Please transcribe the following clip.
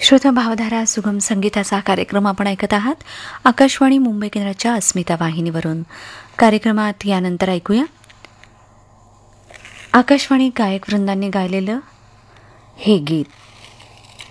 श्रोता भावधारा सुगम संगीताचा कार्यक्रम आपण ऐकत आहात आकाशवाणी मुंबई केंद्राच्या अस्मिता वाहिनीवरून. कार्यक्रमात यानंतर ऐकूया आकाशवाणी गायक वृंदांनी गायलेलं हे गीत.